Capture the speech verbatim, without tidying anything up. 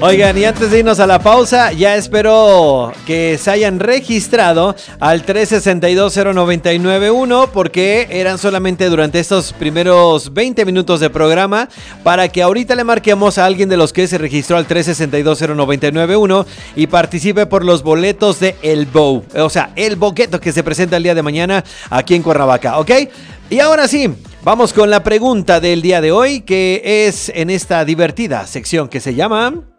Oigan, y antes de irnos a la pausa, ya espero que se hayan registrado al tres sesenta y dos cero noventa y nueve uno, porque eran solamente durante estos primeros veinte minutos de programa, para que ahorita le marquemos a alguien de los que se registró al tres sesenta y dos cero noventa y nueve uno y participe por los boletos de El Bow, o sea, el boqueto que se presenta el día de mañana aquí en Cuernavaca, ¿ok? Y ahora sí, vamos con la pregunta del día de hoy, que es en esta divertida sección que se llama...